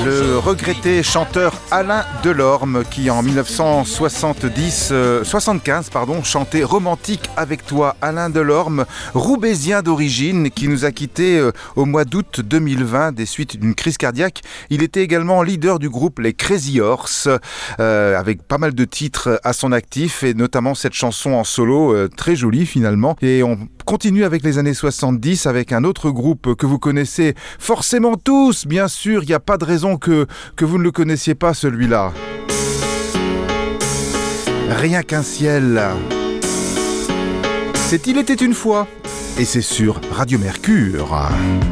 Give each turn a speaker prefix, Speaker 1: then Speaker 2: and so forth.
Speaker 1: le regretté chanteur Alain Delorme qui en 1975 chantait Romantique avec toi. Alain Delorme, roubaisien d'origine, qui nous a quittés au mois d'août 2020 des suites d'une crise cardiaque. Il était également leader du groupe Les Crazy Horse, avec pas mal de titres à son actif et notamment cette chanson en solo, très jolie finalement. Et on continue avec les années 70 avec un autre groupe que vous connaissez forcément tous, bien sûr, il n'y a pas de raison que vous ne le connaissiez pas celui-là. Rien qu'un ciel. C'est Il était une fois, et c'est sur Radio Mercure.